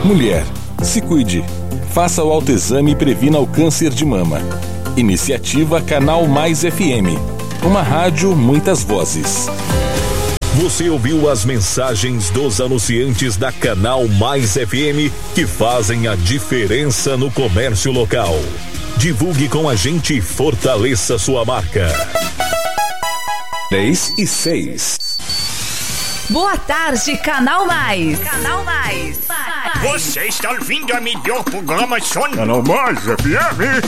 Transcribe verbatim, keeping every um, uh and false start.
Mulher, se cuide. Faça o autoexame e previna o câncer de mama. Iniciativa Canal Mais F M. Uma rádio, muitas vozes. Você ouviu as mensagens dos anunciantes da Canal Mais F M que fazem a diferença no comércio local. Divulgue com a gente e fortaleça sua marca. três e seis. Boa tarde, Canal Mais. Canal Mais. Você está ouvindo a melhor programação. Canal Mais F M.